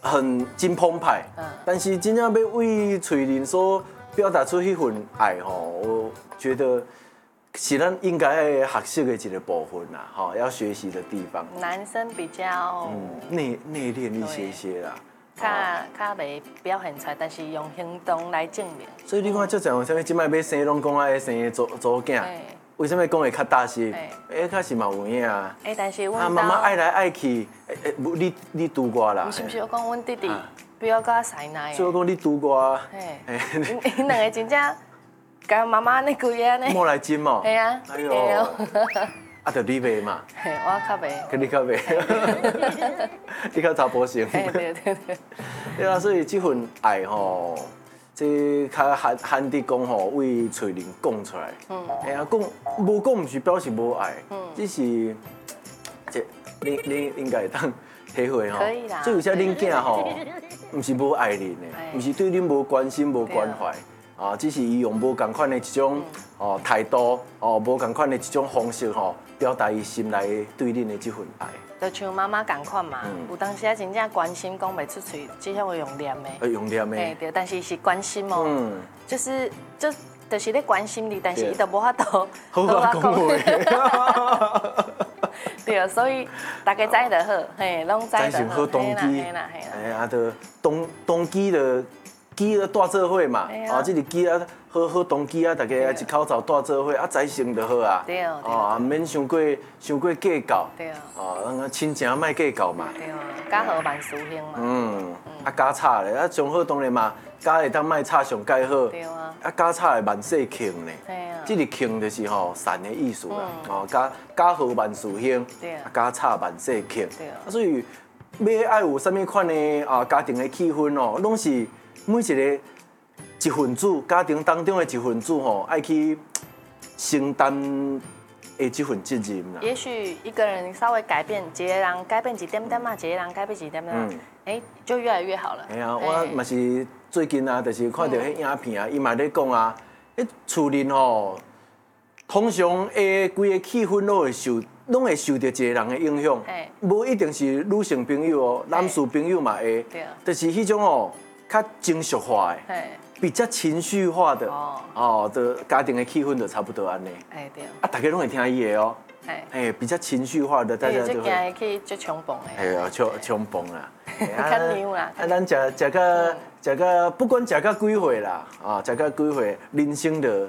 真澎湃，但是真正要为翠玲所表达出迄份爱吼，我觉得是咱应该学习的一个部分啦，吼，要学习的地方。 男生比较内敛一些啦。 较袂表现出来，但是用行动来证明。 所以你看，就像啥物，即摆要生拢讲爱生祖囝，为什么讲会较大声？确实嘛有影啊。 但是阮妈妈爱来爱去，你拄我啦。 是不是我讲阮弟弟比我较塞奶？ 所以我讲你拄我。 因两个真正甲妈妈那规个呢。 莫来金嘛。 系啊。 哎呦。啊，就你袂嘛？ 我较袂。 跟你较袂。你较查甫型。 对。 对啊，所以这份爱吼，这较罕地讲吼，为翠玲讲出来。哎呀，讲无讲，唔是表示无爱，只是这你应该会当体会吼。 可以啦。 所以有些恁囝吼，唔是无爱恁的，唔是对恁无关心、无关怀。啊，只是伊用无共款的一种态度，无共款的一种方式表达伊心内对恁的这份爱。 就像妈妈共款嘛，有当时真正关心讲袂出嘴，只晓会用念的。 用念的。 对，但是是关心哦。就是咧关心你，但是伊都无法度好讲话。 对，所以大家知就好，嘿，拢知就好。 知好动机，哎啊，就动机就。机啊，带做伙嘛，这个机啊，好动机啊，大家一口罩带做伙，啊，知性就好啊。 对。 唔免伤过计较。 对。 亲情莫计较嘛。 对。家和万事兴嘛。 家吵咧，上好当然嘛，家会当莫吵上介好。 对啊。 家吵会万事兴呢。 对啊。 这个兴就是善的意思啦。家和万事兴。 对。 家吵万事兴。 对。 所以要爱有啥物款的家庭的气氛拢是。每一个一份子，家庭当中的一份子爱去承担的这份责任啦。 也许一个人稍微改变，一个人改变一点点嘛，一个人改变一点点，就越来越好了。 哎呀，我嘛是最近啊，就是看到迄影片啊，伊嘛咧讲啊，厝里通常规个气氛拢会受到一个人的影响，无一定是女性朋友哦，男士朋友嘛会，就是迄种较情绪化的，比较情绪化的，的家庭的气氛就差不多安尼。 对。 大家拢会听伊的哦。比较情绪化的，大家就惊去就冲崩的。 冲崩啦。 较牛啦。 咱食个，不管食到几岁啦，食到几岁，人生的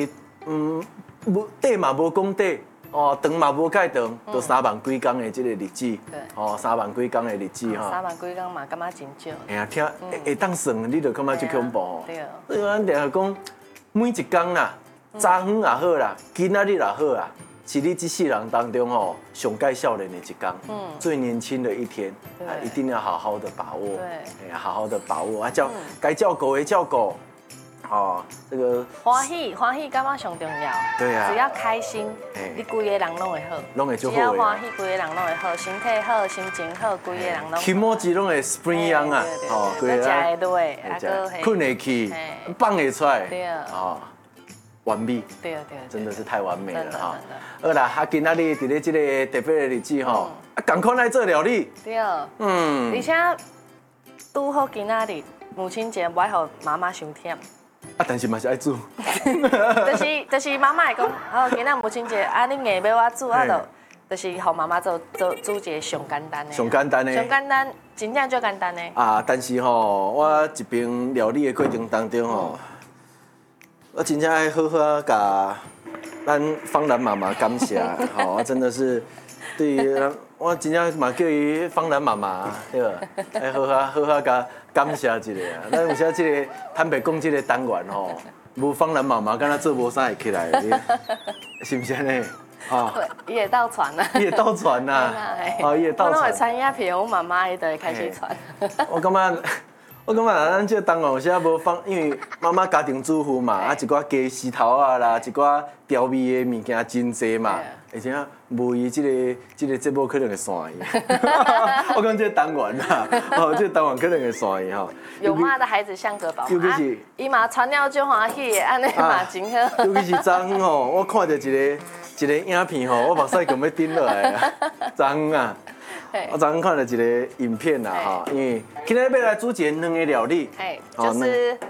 短嘛无讲短。长嘛无介长，都3万几工的这个日子，3万几工的日子哈。 3万几工嘛，感觉真少。 哎呀，听会当算，你就感觉真恐怖哦。 对。 所以咱定讲，每一工啦，早昏也好啦，今仔日也好啦，是你这世人当中上介少年的一工，最年轻的一天，一定要好好的把握。对。好好的把握啊，该照顾的照顾。这个欢喜，感觉上重要。 对啊。 只要开心，你规个人拢会好。 拢会做好。 只要欢喜，规个人拢会好，身体好，心情好，规个人拢。 起码只拢会 spring young 啊， 规个。食会落， 困会去，放会出来。 对啊。 完美。 对。 真的是太完美了哈。好啦，今仔日伫咧这个特别的日子赶快来做料理。 对。而且拄好今仔日母亲节，不爱互妈妈伤忝。 但是嘛是爱煮， 就是妈妈会讲，今仔母亲节，你硬要我煮，就是互妈妈煮一个上简单的。 上简单， 真正最简单的。 但是我一边料理的过程当中我真正爱好好甲咱芳兰妈妈感谢，我真的是对我真正嘛叫伊芳兰妈妈，对吧？爱好好甲感谢一下啊！咱有时这个坦白讲，这个单元无芳兰妈妈，敢若做无啥会起来，是不是呢？ 伊会倒传啊！ 伊会倒传呐！伊会倒传。 我拢会传影片，我妈妈伊就会开始传。 我感觉咱这个单元有时无放，因为妈妈家庭主妇嘛，一寡鸡丝头啊啦，一寡调味的物件真济嘛。而且无伊这个节目可能会散伊，我讲这个单元啦，这个单元可能会散伊有妈的孩子像个宝， 尤其是伊嘛传了就欢喜，安尼嘛真好。 尤其是昨昏我看到一个影片我目屎强要顶落来啊！昨昏啊， 我昨天看了一个影片啦，哈，因为今天要来煮一个两个料理， 就是